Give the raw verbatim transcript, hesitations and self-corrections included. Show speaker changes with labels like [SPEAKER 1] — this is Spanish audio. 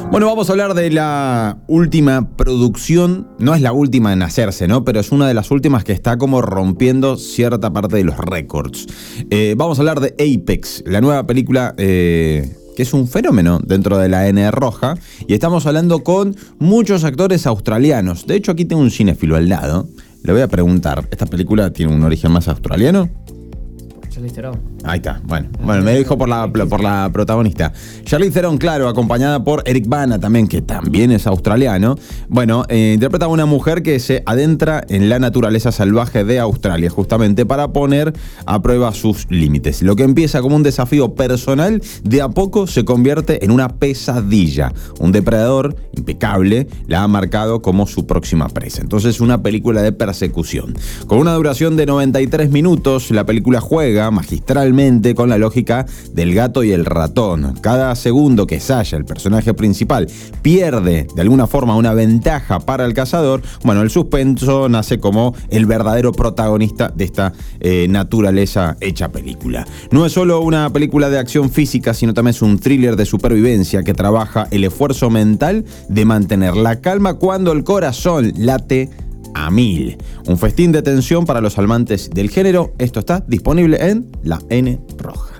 [SPEAKER 1] Bueno, vamos a hablar de la última producción. No es la última en hacerse, ¿no? Pero es una de las últimas que está como rompiendo cierta parte de los récords. Eh, vamos a hablar de Apex, la nueva película eh, que es un fenómeno dentro de la N roja. Y estamos hablando con muchos actores australianos. De hecho, aquí tengo un cinéfilo al lado. Le voy a preguntar, ¿esta película tiene un origen más australiano?
[SPEAKER 2] Charlize Theron.
[SPEAKER 1] Ahí está, bueno, bueno, me dijo por la, por la protagonista. Charlize Theron, claro, acompañada por Eric Bana también, que también es australiano. Bueno, eh, interpreta a una mujer que se adentra en la naturaleza salvaje de Australia, justamente para poner a prueba sus límites. Lo que empieza como un desafío personal, de a poco se convierte en una pesadilla. Un depredador impecable la ha marcado como su próxima presa. Entonces, una película de persecución. Con una duración de noventa y tres minutos, la película juega magistralmente con la lógica del gato y el ratón. Cada segundo que Sasha, el personaje principal, pierde de alguna forma una ventaja para el cazador, bueno, el suspenso nace como el verdadero protagonista de esta eh, naturaleza hecha película. No es solo una película de acción física, sino también es un thriller de supervivencia que trabaja el esfuerzo mental de mantener la calma cuando el corazón late a mil. Un festín de tensión para los amantes del género. Esto está disponible en la N roja.